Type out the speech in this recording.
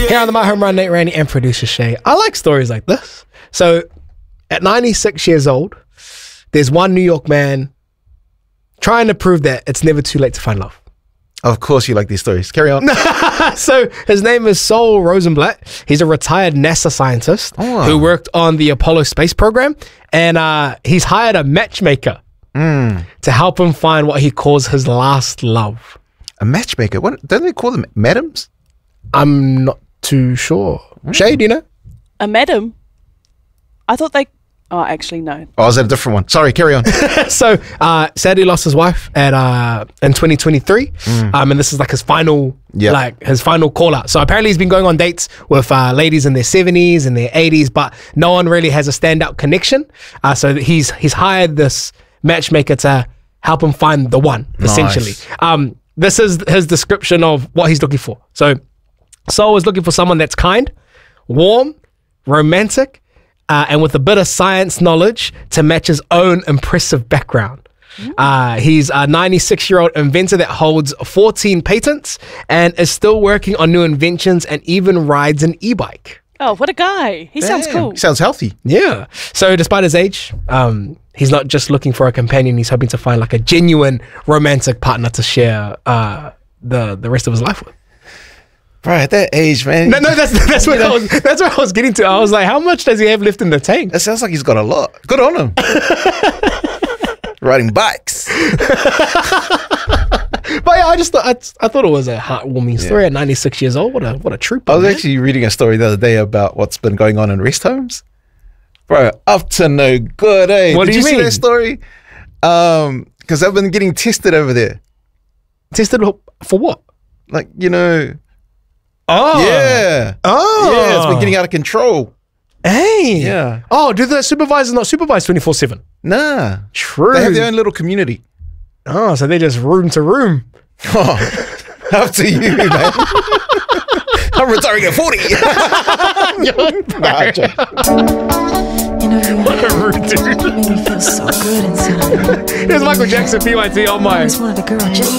Here on the My Home Run, Nate Randy and producer Shay. I like stories like this. So, at 96 years old, there's one New York man trying to prove that it's never too late to find love. Of course you like these stories. Carry on. So his name is Sol Rosenblatt. He's a retired NASA scientist who worked on the Apollo space program, and he's hired a matchmaker to help him find what he calls his last love. A matchmaker? What, don't they call them madams? I'm not too sure. Shay, do you know? A madam? I thought they... Oh, actually, no. Oh, is that a different one? Sorry, carry on. So, sadly lost his wife in 2023, and this is like his final, his final call out. So apparently he's been going on dates with ladies in their 70s and their 80s, but no one really has a standout connection. So he's hired this matchmaker to help him find the one, essentially. This is his description of what he's looking for. So Sol is looking for someone that's kind, warm, romantic, and with a bit of science knowledge to match his own impressive background. He's a 96-year-old inventor that holds 14 patents and is still working on new inventions and even rides an e-bike. Oh, what a guy. He sounds cool. He sounds healthy. Yeah. So despite his age, he's not just looking for a companion. He's hoping to find like a genuine romantic partner to share the rest of his life with. Bro, at that age, man. No, that's what I was getting to. I was like, how much does he have left in the tank? That sounds like he's got a lot. Good on him. Riding bikes. But yeah, I thought it was a heartwarming story at 96 years old. What a trooper. I was actually reading a story the other day about what's been going on in rest homes. Bro, up to no good, eh? What do you mean? See that story? Because I've been getting tested over there. Tested for what? Like, you know... Oh. Yeah. Oh. Yeah, it's been getting out of control. Hey. Yeah. Oh, do the supervisors not supervise 24/7? Nah. True. They have their own little community. Oh, so they're just room to room. Oh, up to you, man. I'm retiring at 40. You know, What a rude dude. you made me feel so good inside. Here's Michael Jackson, PYT on my... I just wanted a girl just